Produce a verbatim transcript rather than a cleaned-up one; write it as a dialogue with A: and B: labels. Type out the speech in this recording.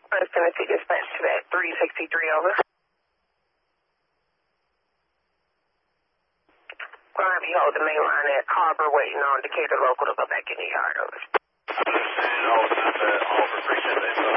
A: First Tennessee dispatch to that three sixty-three over. Gonna be holding the main line at Harbor waiting on Decatur local to go back in the yard over.
B: Understand all of that, uh, all appreciate that.